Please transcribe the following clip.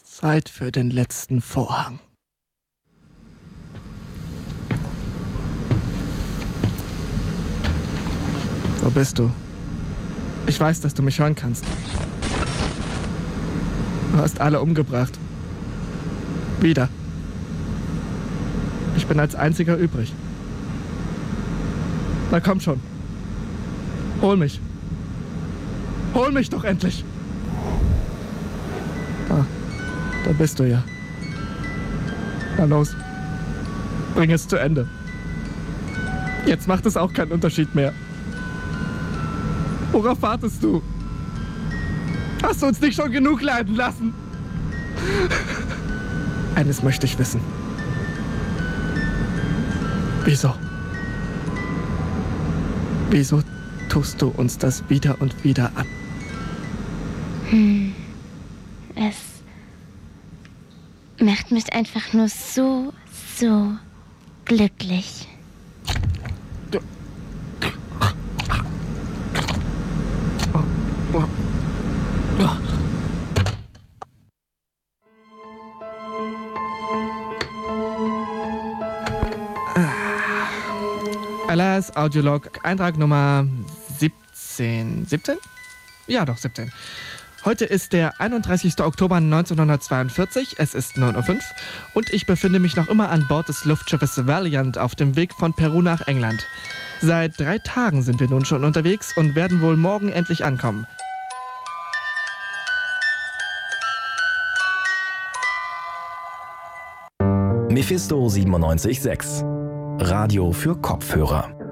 Zeit für den letzten Vorhang. Wo bist du? Ich weiß, dass du mich hören kannst. Du hast alle umgebracht. Wieder. Ich bin als einziger übrig. Na komm schon. Hol mich. Hol mich doch endlich. Da bist du ja. Na los. Bring es zu Ende. Jetzt macht es auch keinen Unterschied mehr. Worauf wartest du? Hast du uns nicht schon genug leiden lassen? Eines möchte ich wissen. Wieso? Wieso tust du uns das wieder und wieder an? Es macht mich einfach nur so glücklich. LS Audiolog, Eintrag Nummer 17. 17? Ja, doch, 17. Heute ist der 31. Oktober 1942, es ist 9:05 Uhr und ich befinde mich noch immer an Bord des Luftschiffes Valiant auf dem Weg von Peru nach England. Seit 3 Tagen sind wir nun schon unterwegs und werden wohl morgen endlich ankommen. Mephisto 97.6 Radio für Kopfhörer.